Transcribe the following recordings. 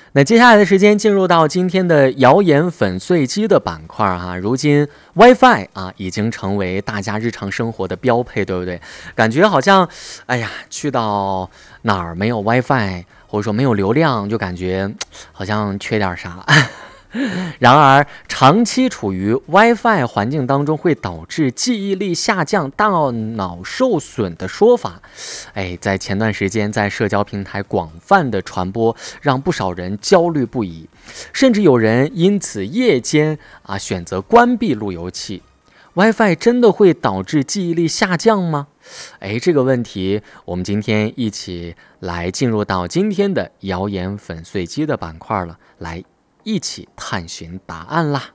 那接下来的时间进入到今天的谣言粉碎机的板块哈，如今 WiFi 已经成为大家日常生活的标配，对不对？感觉好像，哎呀，去到哪儿没有 WiFi， 或者说没有流量，就感觉好像缺点啥。然而，长期处于 WiFi 环境当中会导致记忆力下降、大脑受损的说法，在前段时间在社交平台广泛的传播，让不少人焦虑不已，甚至有人因此夜间选择关闭路由器。WiFi 真的会导致记忆力下降吗？这个问题我们今天一起来进入到今天的谣言粉碎机的板块了，来一起探寻答案啦！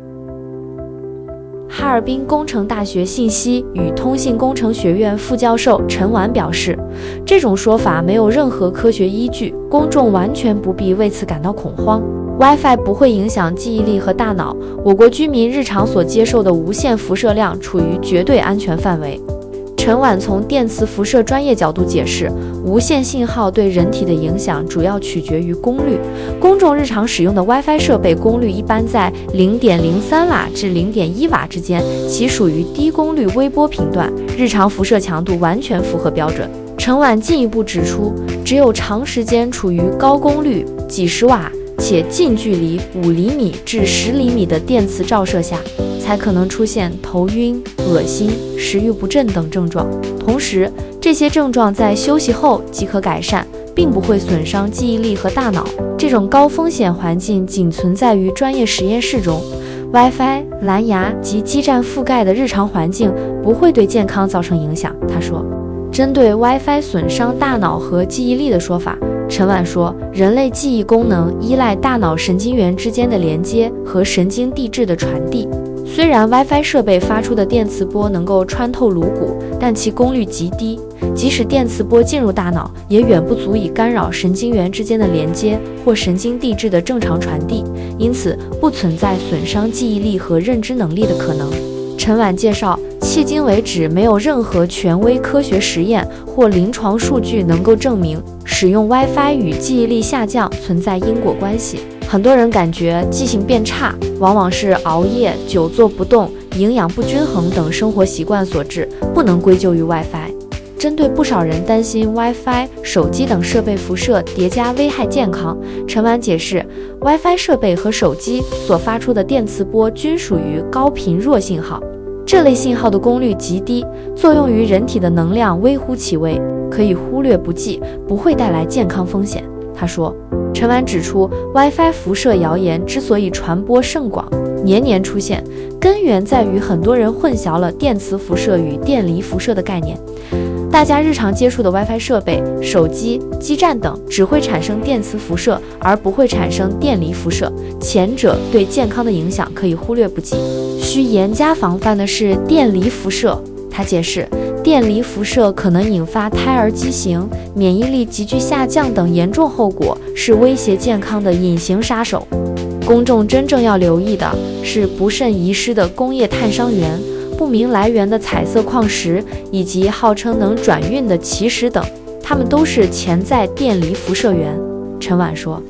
哈尔滨工程大学信息与通信工程学院副教授陈婉表示，这种说法没有任何科学依据，公众完全不必为此感到恐慌。WiFi 不会影响记忆力和大脑，我国居民日常所接受的无线辐射量处于绝对安全范围。陈婉从电磁辐射专业角度解释，无线信号对人体的影响主要取决于功率。公众日常使用的 WiFi 设备功率一般在 0.03 瓦至 0.1 瓦之间，其属于低功率微波频段，日常辐射强度完全符合标准。陈婉进一步指出，只有长时间处于高功率几十瓦且近距离5厘米至10厘米的电磁照射下，才可能出现头晕、恶心、食欲不振等症状。同时，这些症状在休息后即可改善，并不会损伤记忆力和大脑。这种高风险环境仅存在于专业实验室中。WiFi、蓝牙及基站覆盖的日常环境不会对健康造成影响。他说，针对 WiFi 损伤大脑和记忆力的说法，陈婉说，人类记忆功能依赖大脑神经元之间的连接和神经递质的传递。虽然 WiFi 设备发出的电磁波能够穿透颅骨，但其功率极低，即使电磁波进入大脑，也远不足以干扰神经元之间的连接或神经递质的正常传递，因此不存在损伤记忆力和认知能力的可能。陈婉介绍，迄今为止没有任何权威科学实验或临床数据能够证明使用 WiFi 与记忆力下降存在因果关系。很多人感觉记性变差，往往是熬夜、久坐不动、营养不均衡等生活习惯所致，不能归咎于 WiFi。针对不少人担心 WiFi、手机等设备辐射叠加危害健康，陈婉解释， WiFi 设备和手机所发出的电磁波均属于高频弱信号，这类信号的功率极低，作用于人体的能量微乎其微，可以忽略不计，不会带来健康风险。他说，陈婉指出， WiFi 辐射谣言之所以传播甚广，年年出现，根源在于很多人混淆了电磁辐射与电离辐射的概念。大家日常接触的 WiFi 设备、手机、基站等只会产生电磁辐射，而不会产生电离辐射，前者对健康的影响可以忽略不计。需严加防范的是电离辐射。他解释，电离辐射可能引发胎儿畸形、免疫力急剧下降等严重后果，是威胁健康的隐形杀手。公众真正要留意的是不慎遗失的工业碳伤源、不明来源的彩色矿石以及号称能转运的奇石等，它们都是潜在电离辐射源。陈婉说，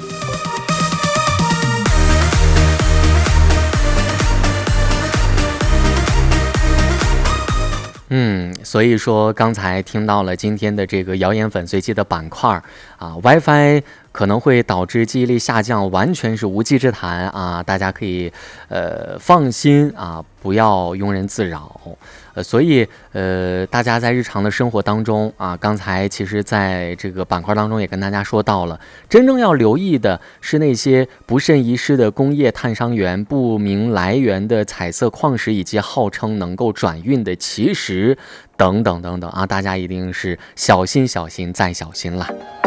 所以说刚才听到了今天的这个谣言粉碎机的板块WiFi 可能会导致记忆力下降，完全是无稽之谈大家可以放心不要庸人自扰。所以大家在日常的生活当中刚才其实在这个板块当中也跟大家说到了，真正要留意的是那些不慎遗失的工业碳伤源、不明来源的彩色矿石，以及号称能够转运的奇石等等等等大家一定是小心小心再小心啦。